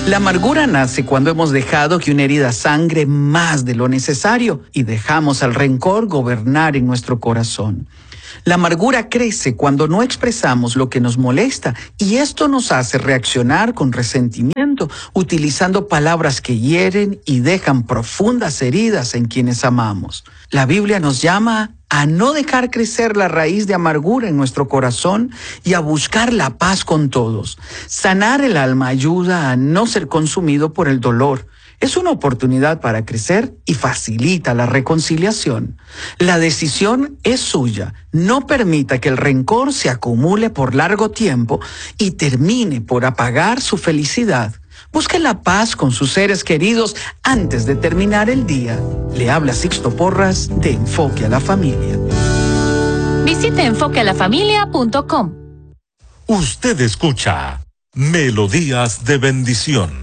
La amargura nace cuando hemos dejado que una herida sangre más de lo necesario y dejamos al rencor gobernar en nuestro corazón. La amargura crece cuando no expresamos lo que nos molesta y esto nos hace reaccionar con resentimiento, utilizando palabras que hieren y dejan profundas heridas en quienes amamos. La Biblia nos llama a no dejar crecer la raíz de amargura en nuestro corazón y a buscar la paz con todos. Sanar el alma ayuda a no ser consumido por el dolor. Es una oportunidad para crecer y facilita la reconciliación. La decisión es suya. No permita que el rencor se acumule por largo tiempo y termine por apagar su felicidad. Busque la paz con sus seres queridos antes de terminar el día. Le habla Sixto Porras de Enfoque a la Familia. Visite enfoquealafamilia.com. Usted escucha Melodías de Bendición.